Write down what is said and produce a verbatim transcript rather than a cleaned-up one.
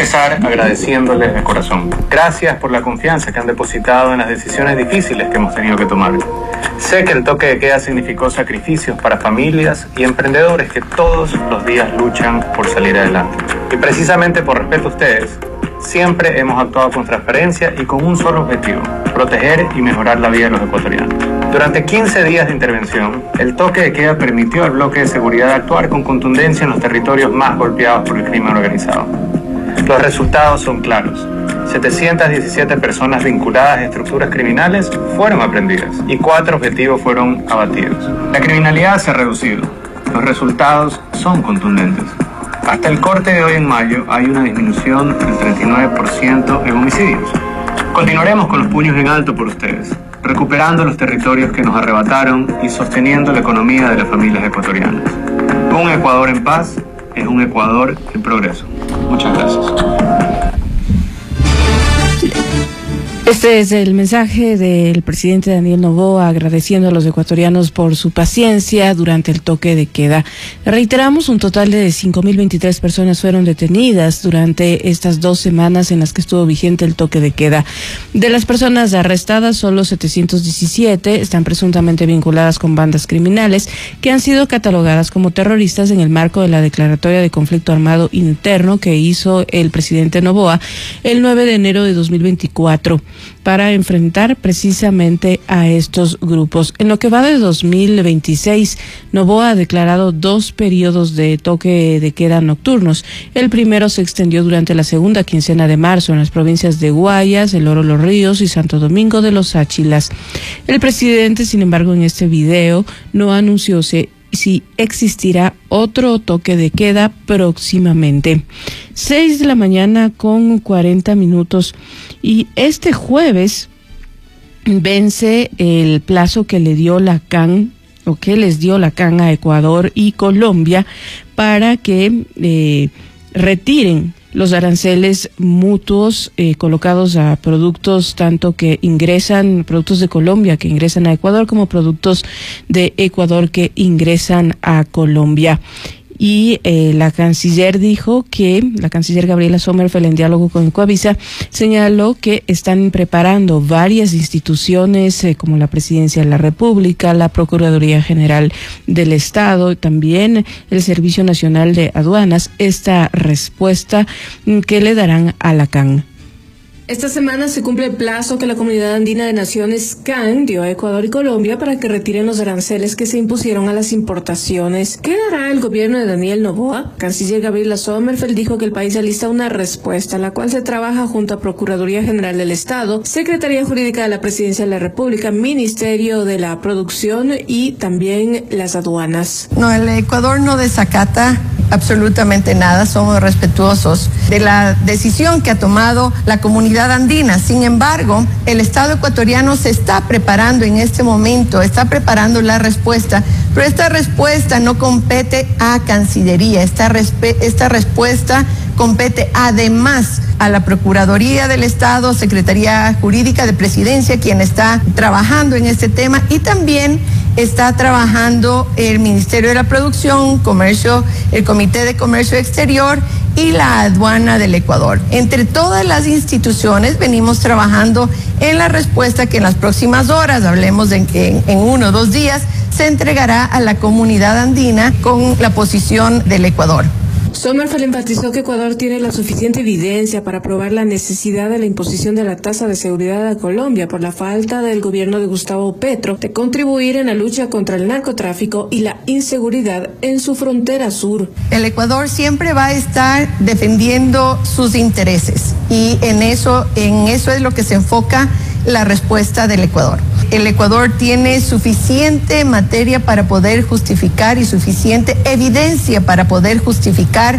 empezar agradeciéndoles de corazón. Gracias por la confianza que han depositado en las decisiones difíciles que hemos tenido que tomar. Sé que el toque de queda significó sacrificios para familias y emprendedores que todos los días luchan por salir adelante. Y precisamente por respeto a ustedes, siempre hemos actuado con transparencia y con un solo objetivo: proteger y mejorar la vida de los ecuatorianos. Durante quince días de intervención, el toque de queda permitió al bloque de seguridad actuar con contundencia en los territorios más golpeados por el crimen organizado. Los resultados son claros. setecientas diecisiete personas vinculadas a estructuras criminales fueron aprehendidas y cuatro objetivos fueron abatidos. La criminalidad se ha reducido. Los resultados son contundentes. Hasta el corte de hoy en mayo hay una disminución del treinta y nueve por ciento en homicidios. Continuaremos con los puños en alto por ustedes, recuperando los territorios que nos arrebataron y sosteniendo la economía de las familias ecuatorianas. Un Ecuador en paz es un Ecuador en progreso. Muchas gracias. Este es el mensaje del presidente Daniel Noboa agradeciendo a los ecuatorianos por su paciencia durante el toque de queda. Reiteramos, un total de cinco mil veintitrés personas fueron detenidas durante estas dos semanas en las que estuvo vigente el toque de queda. De las personas arrestadas, solo setecientos diecisiete están presuntamente vinculadas con bandas criminales que han sido catalogadas como terroristas en el marco de la declaratoria de conflicto armado interno que hizo el presidente Noboa el nueve de enero de dos mil veinticuatro. Para enfrentar precisamente a estos grupos. En lo que va de dos mil veintiséis, Noboa ha declarado dos periodos de toque de queda nocturnos. El primero se extendió durante la segunda quincena de marzo en las provincias de Guayas, El Oro Los Ríos y Santo Domingo de los Áchilas. El presidente, sin embargo, en este video no anunció si si existirá otro toque de queda próximamente. Seis de la mañana con cuarenta minutos. Y este jueves vence el plazo que le dio la C A N, o que les dio la C A N a Ecuador y Colombia para que eh, retiren los aranceles mutuos eh, colocados a productos tanto que ingresan, productos de Colombia que ingresan a Ecuador, como productos de Ecuador que ingresan a Colombia. Y eh, la canciller dijo que, la canciller Gabriela Sommerfeld, en diálogo con Coavisa, señaló que están preparando varias instituciones eh, como la Presidencia de la República, la Procuraduría General del Estado y también el Servicio Nacional de Aduanas, esta respuesta que le darán a la C A N. Esta semana se cumple el plazo que la Comunidad Andina de Naciones C A N dio a Ecuador y Colombia para que retiren los aranceles que se impusieron a las importaciones. ¿Qué hará el gobierno de Daniel Noboa? Canciller Gabriela Sommerfeld dijo que el país alista una respuesta, la cual se trabaja junto a Procuraduría General del Estado, Secretaría Jurídica de la Presidencia de la República, Ministerio de la Producción y también las aduanas. No, el Ecuador no desacata absolutamente nada, somos respetuosos de la decisión que ha tomado la comunidad andina. Sin embargo, el Estado ecuatoriano se está preparando en este momento, está preparando la respuesta, pero esta respuesta no compete a Cancillería, esta, respe- esta respuesta compete además a la Procuraduría del Estado, Secretaría Jurídica de Presidencia, quien está trabajando en este tema, y también está trabajando el Ministerio de la Producción, Comercio, el Comité de Comercio Exterior y la Aduana del Ecuador. Entre todas las instituciones venimos trabajando en la respuesta que en las próximas horas, hablemos de que en, en uno o dos días, se entregará a la comunidad andina con la posición del Ecuador. Sommerfeld enfatizó que Ecuador tiene la suficiente evidencia para probar la necesidad de la imposición de la tasa de seguridad a Colombia por la falta del gobierno de Gustavo Petro de contribuir en la lucha contra el narcotráfico y la inseguridad en su frontera sur. El Ecuador siempre va a estar defendiendo sus intereses y en eso, en eso es lo que se enfoca la respuesta del Ecuador. El Ecuador tiene suficiente materia para poder justificar y suficiente evidencia para poder justificar